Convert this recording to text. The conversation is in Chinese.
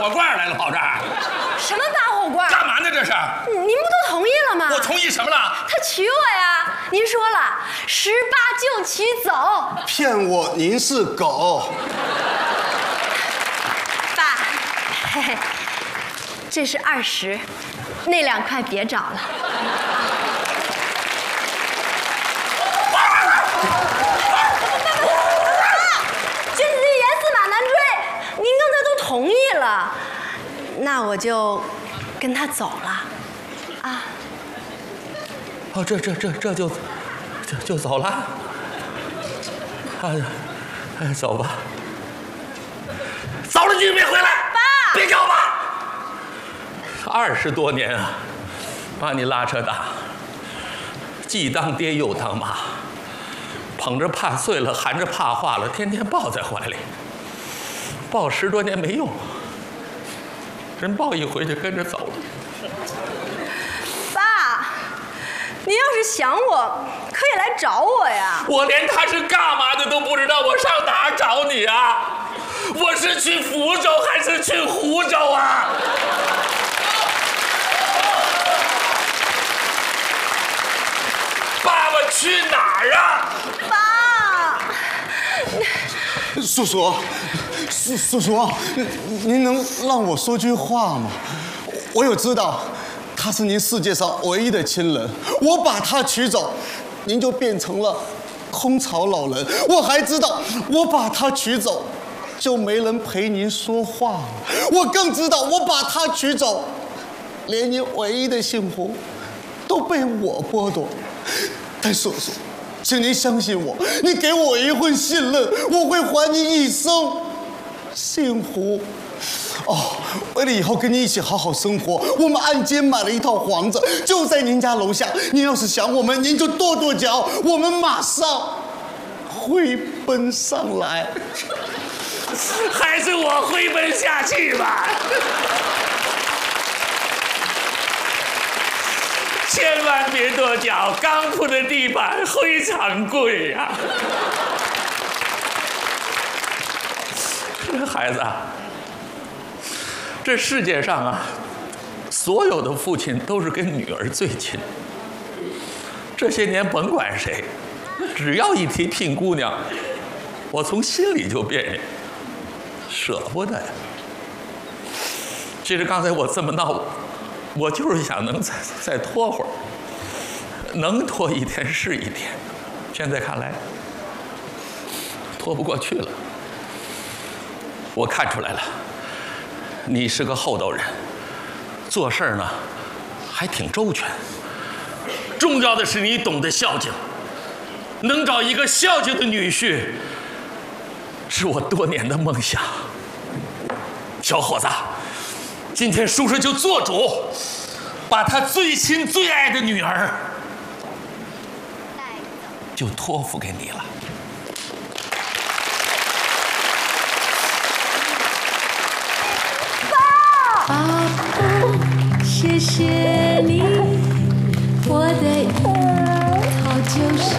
火罐来了，跑这儿？ 什么拔火罐？ 干嘛呢？这是？ 您不都同意了吗？ 我同意什么了？ 他娶我呀！您说了，18就娶走。 骗我，您是狗。 爸，嘿嘿，这是20，那2块别找了。君子一言，驷马难追。您刚才都同意了，那我就跟他走了。啊。 哦，这就走了。哎，走吧。走了你就别回来， 爸， 别叫爸。20多年啊，把你拉扯大，既当爹又当妈，捧着怕碎了，含着怕化了，天天抱在怀里，抱10多年没用，人抱一回就跟着走了。 爸，您要是想我，可以来找我呀。 我连他是干嘛的都不知道，我上哪儿找你啊？我是去福州还是去湖州啊？爸爸去哪儿啊？ 爸， 叔叔，叔叔，您能让我说句话吗？我有知道，他是您世界上唯一的亲人，我把他娶走，您就变成了空巢老人。我还知道，我把他娶走，就没人陪您说话了。我更知道，我把他娶走，连您唯一的幸福都被我剥夺。但叔叔，请您相信我，你给我一份信任，我会还你一生幸福。哦，为了以后跟你一起好好生活，我们按揭买了一套房子，就在您家楼下。您要是想我们，您就跺跺脚，我们马上会奔上来。 还是我回奔下去吧。千万别跺脚，刚铺的地板非常贵呀。孩子，这世界上啊，所有的父亲都是跟女儿最亲。这些年甭管谁，只要一提聘姑娘，我从心里就辨认，舍不得呀。其实刚才我这么闹，我就是想能再拖会儿，能拖一天是一天。现在看来，拖不过去了。我看出来了，你是个厚道人，做事呢还挺周全。重要的是你懂得孝敬，能找一个孝敬的女婿，是我多年的梦想。小伙子，今天叔叔就做主，把他最亲最爱的女儿就托付给你了。 爸，谢谢你。